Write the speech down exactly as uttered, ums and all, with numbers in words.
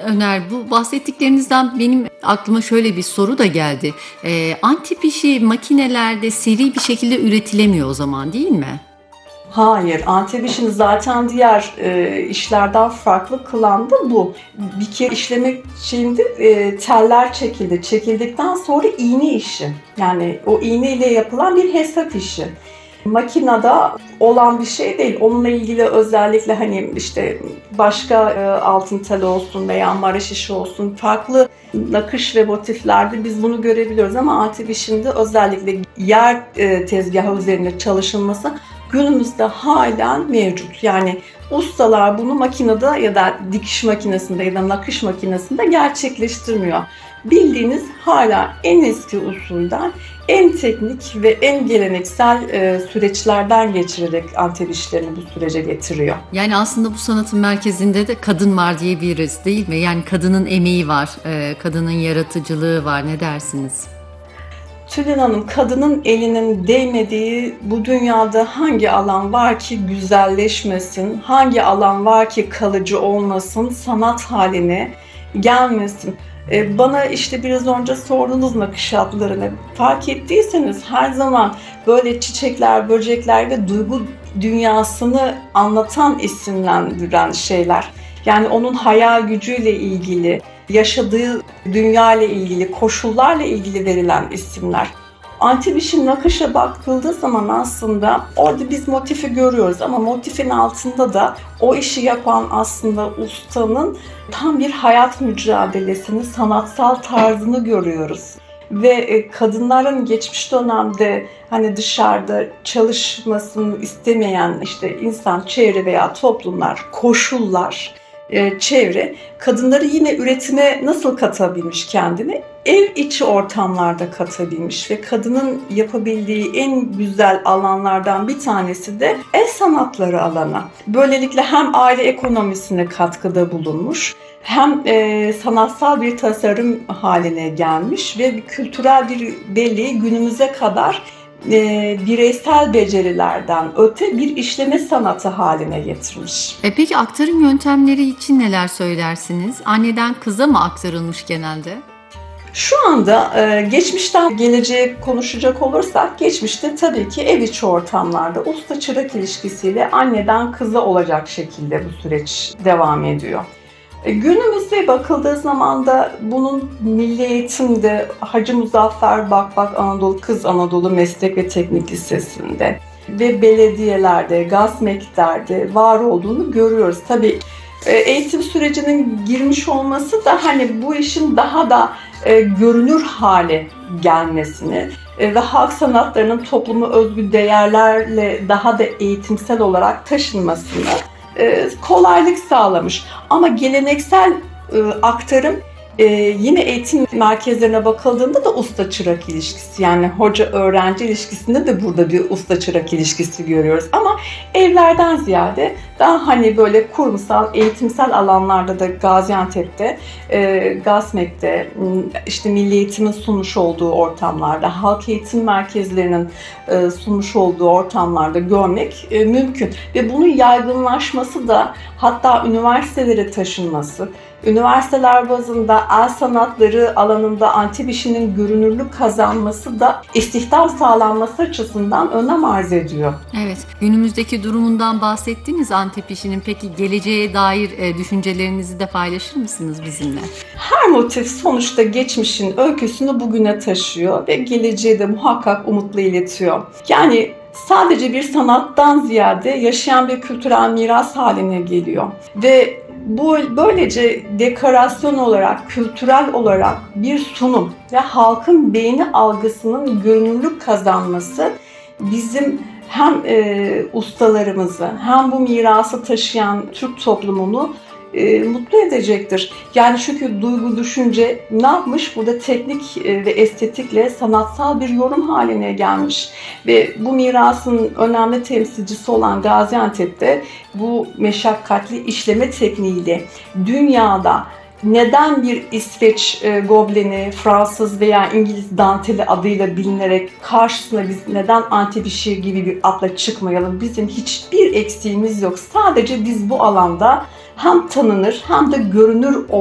Öner, bu bahsettiklerinizden benim aklıma şöyle bir soru da geldi. Ee, Antep işi makinelerde seri bir şekilde üretilemiyor o zaman, değil mi? Hayır, Antep işini zaten diğer e, işlerden farklı kılan da bu. Bir kere işlemek için de e, teller çekildi. Çekildikten sonra iğne işi. Yani o iğne ile yapılan bir hesap işi. Makinede olan bir şey değil. Onunla ilgili özellikle hani işte başka e, altın tel olsun veya Maraş işi olsun farklı nakış ve motiflerde biz bunu görebiliyoruz ama Antep işinde özellikle yer e, tezgahı üzerinde çalışılması günümüzde halen mevcut. Yani ustalar bunu makinede ya da dikiş makinesinde ya da nakış makinesinde gerçekleştirmiyor. Bildiğiniz hala en eski usulden, en teknik ve en geleneksel e, süreçlerden geçirerek Antep işlerini bu sürece getiriyor. Yani aslında bu sanatın merkezinde de kadın var diyebiliriz, değil mi? Yani kadının emeği var, e, kadının yaratıcılığı var. Ne dersiniz? Tülin Hanım, kadının elinin değmediği bu dünyada hangi alan var ki güzelleşmesin, hangi alan var ki kalıcı olmasın, sanat haline gelmesin? Bana işte biraz önce sordunuz nakış hatlarını. Fark ettiyseniz her zaman böyle çiçekler, böcekler ve duygu dünyasını anlatan, isimlendiren şeyler. Yani onun hayal gücüyle ilgili, yaşadığı dünya ile ilgili, koşullarla ilgili verilen isimler. Antep işin nakışa bakıldığı zaman aslında orada biz motifi görüyoruz ama motifin altında da o işi yapan aslında ustanın tam bir hayat mücadelesini, sanatsal tarzını görüyoruz. Ve kadınların geçmiş dönemde hani dışarıda çalışmasını istemeyen işte insan, çevre veya toplumlar, koşullar, çevre kadınları yine üretime nasıl katabilmiş kendini? Ev içi ortamlarda katabilmiş ve kadının yapabildiği en güzel alanlardan bir tanesi de el sanatları alanı. Böylelikle hem aile ekonomisine katkıda bulunmuş, hem e, sanatsal bir tasarım haline gelmiş ve bir kültürel bir belleği günümüze kadar e, bireysel becerilerden öte bir işleme sanatı haline getirmiş. E peki aktarım yöntemleri için neler söylersiniz? Anneden kıza mı aktarılmış genelde? Şu anda e, geçmişten geleceğe konuşacak olursak, geçmişte tabii ki ev içi ortamlarda usta çırak ilişkisiyle anneden kıza olacak şekilde bu süreç devam ediyor. E, günümüzde bakıldığı zaman da bunun milli eğitimde Hacı Muzaffer Bakbak Anadolu Kız Anadolu Meslek ve Teknik Lisesi'nde ve belediyelerde, GASMEK'lerde var olduğunu görüyoruz. Tabii eğitim sürecinin girmiş olması da hani bu işin daha da e, görünür hale gelmesini e, ve halk sanatlarının topluma özgü değerlerle daha da eğitimsel olarak taşınmasını e, kolaylık sağlamış. Ama geleneksel e, aktarım e, yine eğitim merkezlerine bakıldığında da usta çırak ilişkisi, yani hoca öğrenci ilişkisinde de burada bir usta çırak ilişkisi görüyoruz. Ama evlerden ziyade daha hani böyle kurumsal, eğitimsel alanlarda da Gaziantep'te, e, GASMEK'te, işte Milli Eğitim'in sunmuş olduğu ortamlarda, halk eğitim merkezlerinin e, sunmuş olduğu ortamlarda görmek e, mümkün. Ve bunun yaygınlaşması da, hatta üniversitelere taşınması, üniversiteler bazında el sanatları alanında Antep işinin görünürlük kazanması da istihdam sağlanması açısından önem arz ediyor. Evet, günümüzdeki durumundan bahsettiniz Antep işinin. Peki geleceğe dair e, düşüncelerinizi de paylaşır mısınız bizimle? Her motif sonuçta geçmişin öyküsünü bugüne taşıyor ve geleceğe de muhakkak umutla iletiyor. Yani sadece bir sanattan ziyade yaşayan bir kültürel miras haline geliyor ve bu böylece dekorasyon olarak, kültürel olarak bir sunum ve halkın beğeni algısının görünürlük kazanması bizim hem e, ustalarımızı hem bu mirası taşıyan Türk toplumunu e, mutlu edecektir. Yani çünkü duygu, düşünce ne yapmış? Burada teknik e, ve estetikle sanatsal bir yorum haline gelmiş. Ve bu mirasın önemli temsilcisi olan Gaziantep'te bu meşakkatli işleme tekniğiyle dünyada neden bir İsveç e, gobleni, Fransız veya İngiliz danteli adıyla bilinerek karşısına biz neden Antep işi gibi bir adla çıkmayalım? Bizim hiçbir eksiğimiz yok. Sadece biz bu alanda hem tanınır hem de görünür